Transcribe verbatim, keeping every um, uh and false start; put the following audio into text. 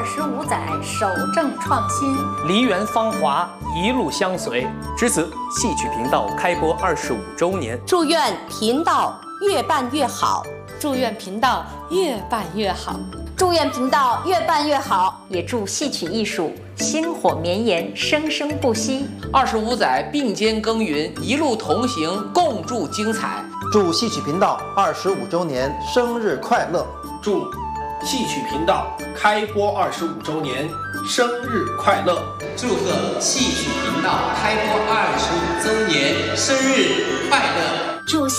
十五载守正创新， 梨园芳华一路相随。值此戏曲频道开播二十五周年， 祝愿频道越办越好， 祝愿频道越办越好， 祝愿频道越办越好， 也祝戏曲艺术薪火绵延，生生不息。 二十五载并肩耕耘，一路同行，共筑精彩。 祝戏曲频道二十五周年生日快乐！ 祝戏曲频道开播二十五周年生日快乐！ 祝贺戏曲频道开播二十五周年生日快乐！ 祝